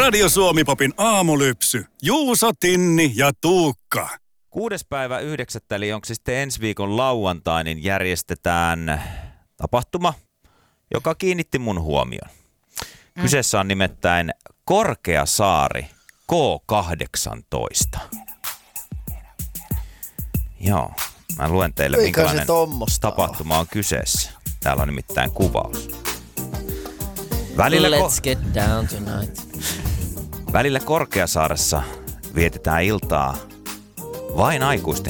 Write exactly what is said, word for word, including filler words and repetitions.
Radio Suomi-popin aamulypsy. Juuso, Tinni ja Tuukka. Kuudes päivä yhdeksättä, eli onko se sitten ensi viikon lauantai, niin järjestetään tapahtuma, joka kiinnitti mun huomion. Mm. Kyseessä on nimittäin Korkeasaari K kahdeksantoista. Joo, mä luen teille, eikä minkälainen tapahtuma on kyseessä. Täällä on nimittäin kuvaus. Välillä, Let's get down tonight. Välillä Korkeasaaressa vietetään iltaa vain aikuisten